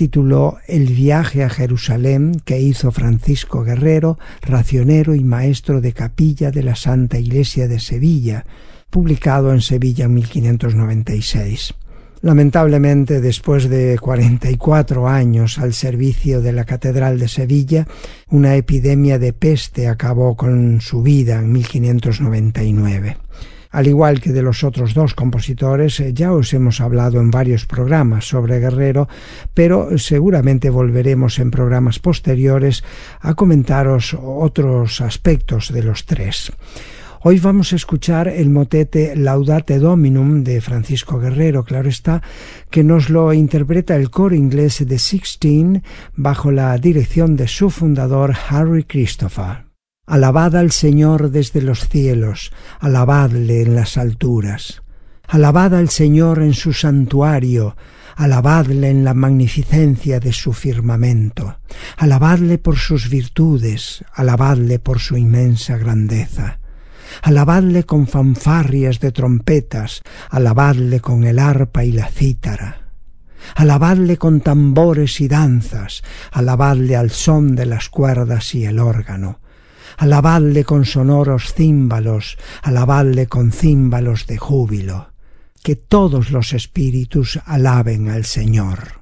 tituló El viaje a Jerusalén que hizo Francisco Guerrero, racionero y maestro de capilla de la Santa Iglesia de Sevilla, publicado en Sevilla en 1596. Lamentablemente, después de 44 años al servicio de la Catedral de Sevilla, una epidemia de peste acabó con su vida en 1599. Al igual que de los otros dos compositores, ya os hemos hablado en varios programas sobre Guerrero, pero seguramente volveremos en programas posteriores a comentaros otros aspectos de los tres. Hoy vamos a escuchar el motete Laudate Dominum de Francisco Guerrero, claro está, que nos lo interpreta el coro inglés de Sixteen bajo la dirección de su fundador Harry Christopher. Alabad al Señor desde los cielos, alabadle en las alturas. Alabad al Señor en su santuario, alabadle en la magnificencia de su firmamento. Alabadle por sus virtudes, alabadle por su inmensa grandeza. Alabadle con fanfarrias de trompetas, alabadle con el arpa y la cítara. Alabadle con tambores y danzas, alabadle al son de las cuerdas y el órgano. Alabadle con sonoros címbalos, alabadle con címbalos de júbilo. Que todos los espíritus alaben al Señor.